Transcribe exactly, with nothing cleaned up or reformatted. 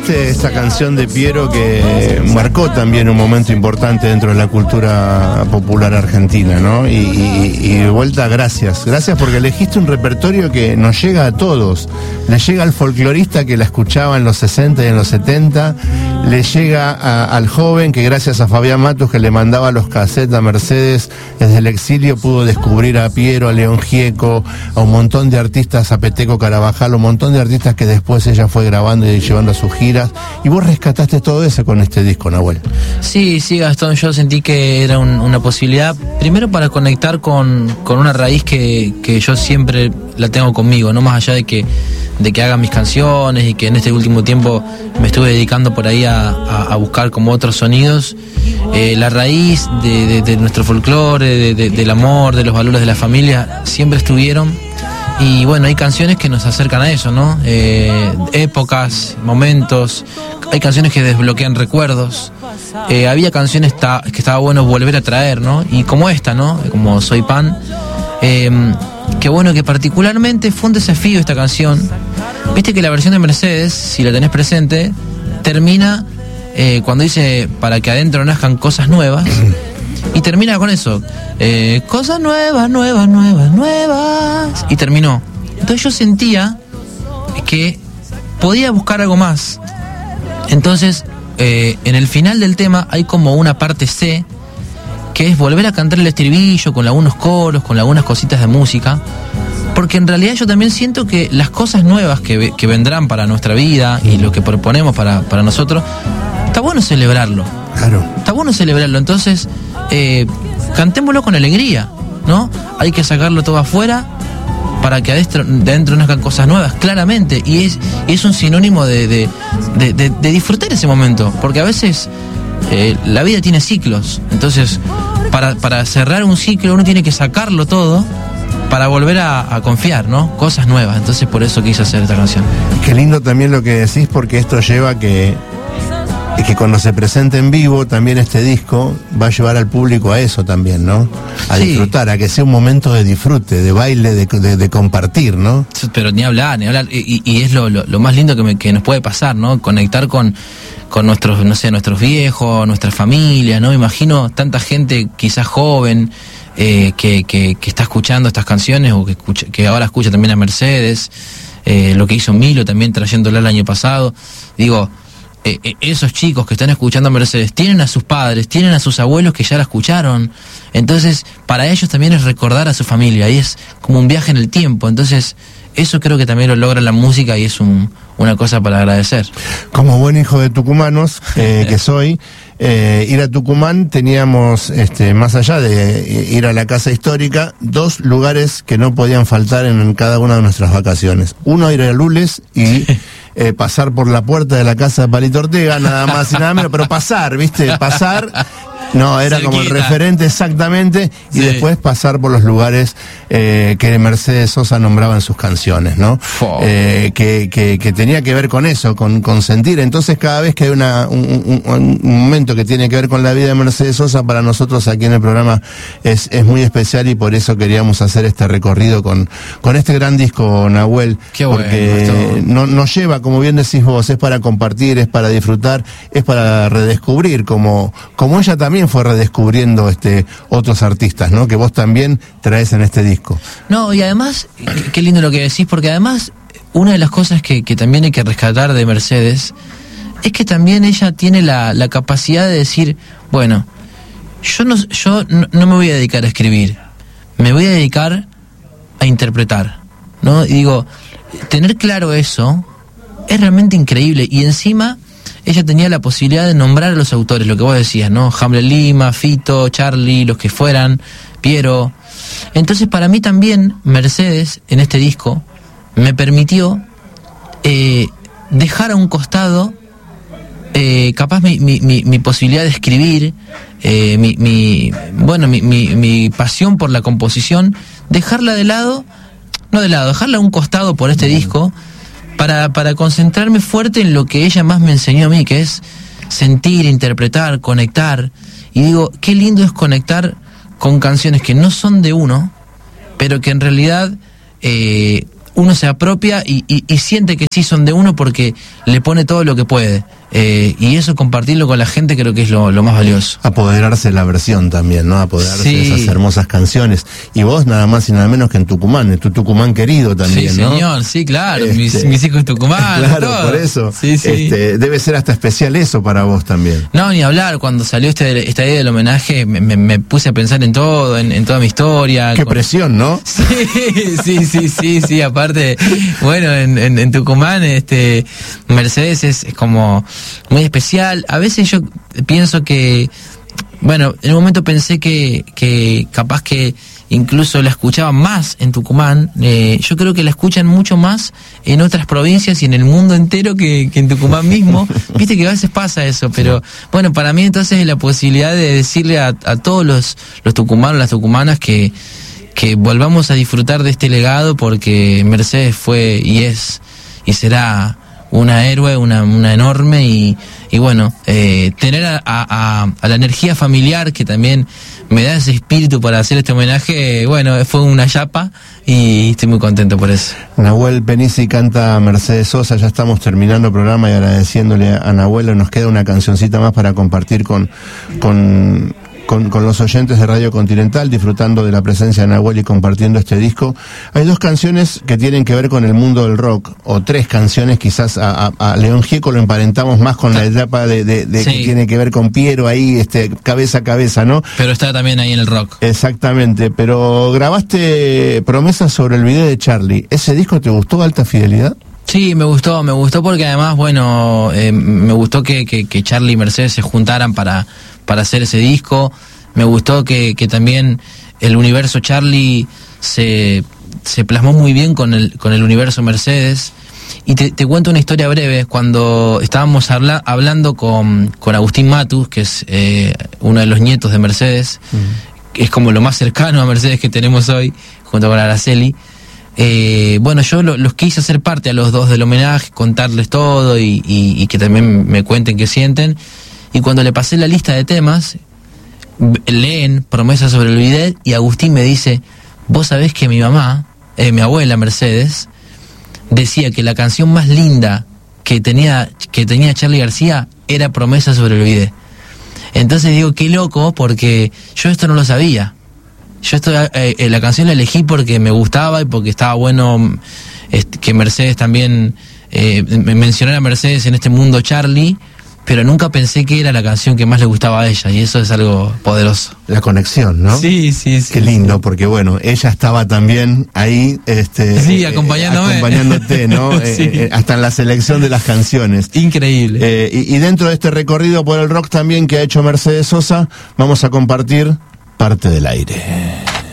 elegiste esta canción de Piero que marcó también un momento importante dentro de la cultura popular argentina, ¿no? Y, y, y de vuelta, gracias. Gracias porque elegiste un repertorio que nos llega a todos. Le llega al folclorista que la escuchaba en los sesenta y en los setenta, le llega a, al joven que gracias a Fabián Matus, que le mandaba los cassettes a Mercedes desde el exilio, pudo descubrir a Piero, a León Gieco, a un montón de artistas, a Peteco Carabajal, un montón de artistas que después ella fue grabando y llevando a sus giras, y vos rescataste todo eso con este disco, Nahuel. Sí, sí, Gastón, yo sentí que era un, una posibilidad, primero para conectar con, con una raíz que, que yo siempre la tengo conmigo, no más allá de que, de que haga mis canciones y que en este último tiempo me estuve dedicando por ahí a, a, a buscar como otros sonidos. Eh, la raíz de, de, de nuestro folclore, de, de, del amor, de los valores de la familia, siempre estuvieron. Y bueno, hay canciones que nos acercan a eso, ¿no? Eh, épocas, momentos, hay canciones que desbloquean recuerdos. Eh, había canciones ta, que estaba bueno volver a traer, ¿no? Y como esta, ¿no? Como Soy Pan. Eh, que bueno, que particularmente fue un desafío esta canción. Viste que la versión de Mercedes, si la tenés presente, termina eh, cuando dice para que adentro nazcan cosas nuevas. Y termina con eso, eh, cosas nuevas, nuevas, nuevas, nuevas. Y terminó. Entonces yo sentía que podía buscar algo más. Entonces, eh, en el final del tema hay como una parte C, que es volver a cantar el estribillo con algunos coros, con algunas cositas de música. Porque en realidad yo también siento que las cosas nuevas que, que vendrán para nuestra vida y lo que proponemos para, para nosotros, está bueno celebrarlo. Claro. Está bueno celebrarlo. Entonces, eh, cantémoslo con alegría, ¿no? Hay que sacarlo todo afuera para que adentro, de adentro nazcan cosas nuevas, claramente. Y es, es un sinónimo de, de, de, de, de disfrutar ese momento. Porque a veces eh, la vida tiene ciclos. Entonces, para, para cerrar un ciclo uno tiene que sacarlo todo para volver a, a confiar, ¿no? Cosas nuevas. Entonces por eso quise hacer esta canción. Qué lindo también lo que decís, porque esto lleva a que que cuando se presente en vivo también este disco va a llevar al público a eso también, ¿no? A sí. disfrutar, a que sea un momento de disfrute, de baile, de, de, de compartir, ¿no? Pero ni hablar, ni hablar, y, y es lo, lo, lo más lindo que, me, que nos puede pasar, ¿no? Conectar con, con nuestros, no sé, nuestros viejos, nuestra familia, ¿no? Imagino tanta gente quizás joven eh, que, que, que está escuchando estas canciones o que, escucha, que ahora escucha también a Mercedes, eh, lo que hizo Milo también trayéndola el año pasado. Digo, Eh, eh, esos chicos que están escuchando a Mercedes tienen a sus padres, tienen a sus abuelos que ya la escucharon. Entonces, para ellos también es recordar a su familia y es como un viaje en el tiempo. Entonces, eso creo que también lo logra la música y es un, una cosa para agradecer. Como buen hijo de tucumanos eh, que soy, eh, ir a Tucumán teníamos, este, más allá de ir a la casa histórica, dos lugares que no podían faltar en cada una de nuestras vacaciones. Uno, ir a Lules y eh, pasar por la puerta de la casa de Palito Ortega, nada más y nada menos, pero pasar, ¿viste? Pasar. No, era Cerquita. Como el referente exactamente, y sí. Después pasar por los lugares eh, que Mercedes Sosa nombraba en sus canciones, ¿no? Oh. Eh, que, que, que tenía que ver con eso, con, con sentir. Entonces cada vez que hay una, un, un, un momento que tiene que ver con la vida de Mercedes Sosa, para nosotros aquí en el programa es, es muy especial, y por eso queríamos hacer este recorrido con, con este gran disco, Nahuel. Qué porque bueno, no, nos lleva, como bien decís vos, es para compartir, es para disfrutar, es para redescubrir, como, como ella también fue redescubriendo este otros artistas, ¿no? Que vos también traes en este disco. No, y además, qué lindo lo que decís, porque además una de las cosas que, que también hay que rescatar de Mercedes es que también ella tiene la, la capacidad de decir, bueno, yo no, yo no, no me voy a dedicar a escribir, me voy a dedicar a interpretar, ¿no? Y digo, tener claro eso es realmente increíble, y encima ella tenía la posibilidad de nombrar a los autores, lo que vos decías, ¿no? Hamlet Lima, Fito, Charlie, los que fueran, Piero. Entonces, para mí también, Mercedes, en este disco, me permitió eh, dejar a un costado, eh, capaz mi, mi, mi, mi posibilidad de escribir, eh, mi, mi, bueno, mi, mi, mi pasión por la composición, dejarla de lado, no de lado, dejarla a un costado por este disco, Para, para concentrarme fuerte en lo que ella más me enseñó a mí, que es sentir, interpretar, conectar. Y digo, qué lindo es conectar con canciones que no son de uno, pero que en realidad eh, uno se apropia y, y, y siente que sí son de uno porque le pone todo lo que puede. Eh, y eso, compartirlo con la gente, creo que es lo, lo más valioso. Apoderarse de la versión también, ¿no? Apoderarse sí. de esas hermosas canciones. Y vos nada más y nada menos que en Tucumán, en tu Tucumán querido también, sí, ¿no? Sí, señor, sí, claro, este, mis, mis hijos Tucumán. Claro, todo. por eso. Sí, sí. Este, debe ser hasta especial eso para vos también. No, ni hablar, cuando salió este, esta idea del homenaje, me, me, me puse a pensar en todo, en, en toda mi historia. Qué con... presión, ¿no? Sí, sí, sí, sí, sí, aparte, bueno, en, en, en Tucumán, este, Mercedes es, es como muy especial. A veces yo pienso que, bueno, en un momento pensé que, que capaz que incluso la escuchaban más en Tucumán. Eh, yo creo que la escuchan mucho más en otras provincias y en el mundo entero que, que en Tucumán mismo. Viste que a veces pasa eso, pero bueno, para mí entonces es la posibilidad de decirle a, a todos los, los tucumanos, las tucumanas que, que volvamos a disfrutar de este legado, porque Mercedes fue y es y será una héroe, una, una enorme, y, y bueno, eh, tener a, a, a la energía familiar que también me da ese espíritu para hacer este homenaje, bueno, fue una chapa y estoy muy contento por eso. Nahuel Penisi canta Mercedes Sosa. Ya estamos terminando el programa y agradeciéndole a Nahuel. Nos queda una cancioncita más para compartir con... con Con, con los oyentes de Radio Continental, disfrutando de la presencia de Nahuel y compartiendo este disco. Hay dos canciones que tienen que ver con el mundo del rock, o tres canciones, quizás a, a, a León Gieco lo emparentamos más con la etapa de, de, de sí. que tiene que ver con Piero, ahí este cabeza a cabeza, ¿no? Pero está también ahí en el rock. Exactamente, pero grabaste Promesas sobre el video de Charlie. ¿Ese disco te gustó, Alta Fidelidad? Sí, me gustó, me gustó porque además, bueno, eh, me gustó que, que, que Charlie y Mercedes se juntaran para, para hacer ese disco. Me gustó que, que también el universo Charlie se, se plasmó muy bien con el, con el universo Mercedes. Y te, te cuento una historia breve. Cuando estábamos habla, hablando con, con Agustín Matus, que es eh, uno de los nietos de Mercedes, mm. que es como lo más cercano a Mercedes que tenemos hoy, junto con Araceli. Eh, bueno, yo lo, los quise hacer parte a los dos del homenaje, contarles todo y, y, y que también me cuenten qué sienten. Y cuando le pasé la lista de temas, leen Promesas sobre el bidet y Agustín me dice: vos sabés que mi mamá, eh, mi abuela Mercedes, decía que la canción más linda que tenía, que tenía Charly García era Promesas sobre el bidet. Entonces digo, qué loco, porque yo esto no lo sabía. Yo esto, eh, eh, la canción la elegí porque me gustaba y porque estaba bueno eh, que Mercedes también, eh, mencionara a Mercedes en este mundo Charly, pero nunca pensé que era la canción que más le gustaba a ella, y eso es algo poderoso. La conexión, ¿no? Sí, sí, sí. Qué lindo, sí. Porque bueno, ella estaba también ahí, este, sí, acompañándome. Eh, acompañándote, ¿no? sí. eh, eh, hasta en la selección de las canciones. Increíble. Eh, y, y dentro de este recorrido por el rock también que ha hecho Mercedes Sosa, vamos a compartir Parte del Aire.